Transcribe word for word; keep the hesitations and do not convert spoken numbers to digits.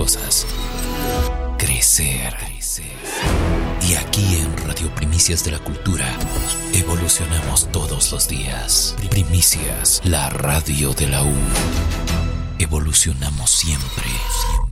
cosas. Crecer. Y aquí en Radio Primicias de la Cultura, evolucionamos todos los días. Primicias, la radio de la U. Evolucionamos siempre.